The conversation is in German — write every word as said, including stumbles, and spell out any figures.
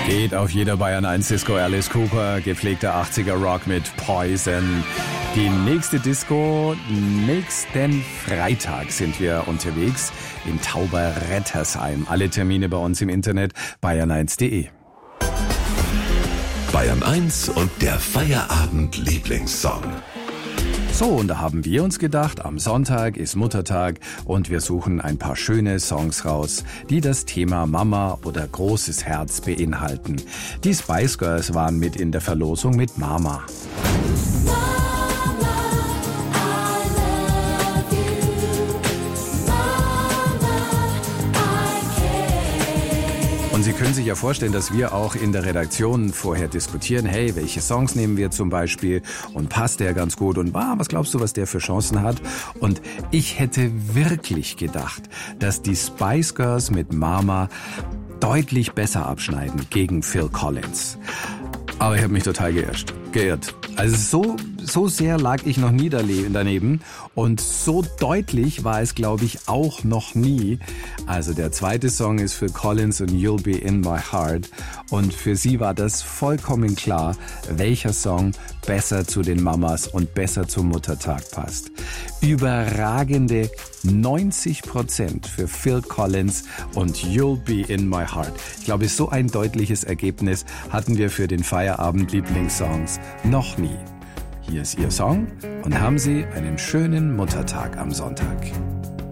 Geht auf jeder Bayern eins Disco. Alice Cooper, gepflegter achtziger Rock mit Poison. Die nächste Disco, nächsten Freitag sind wir unterwegs in Tauberrettersheim. Alle Termine bei uns im Internet bayern eins punkt de. Bayern eins und der Feierabend-Lieblingssong. So, und da haben wir uns gedacht, am Sonntag ist Muttertag und wir suchen ein paar schöne Songs raus, die das Thema Mama oder großes Herz beinhalten. Die Spice Girls waren mit in der Verlosung mit Mama. Und Sie können sich ja vorstellen, dass wir auch in der Redaktion vorher diskutieren, hey, welche Songs nehmen wir zum Beispiel und passt der ganz gut und ah, was glaubst du, was der für Chancen hat? Und ich hätte wirklich gedacht, dass die Spice Girls mit Mama deutlich besser abschneiden gegen Phil Collins. Aber ich habe mich total geirrt. geirrt. Also so, so sehr lag ich noch nie daneben und so deutlich war es, glaube ich, auch noch nie. Also der zweite Song ist für Collins und You'll Be In My Heart und für sie war das vollkommen klar, welcher Song besser zu den Mamas und besser zum Muttertag passt. Überragende neunzig Prozent für Phil Collins und You'll Be In My Heart. Ich glaube, so ein deutliches Ergebnis hatten wir für den Feierabend-Lieblingssongs noch nie. Hier ist Ihr Song und haben Sie einen schönen Muttertag am Sonntag.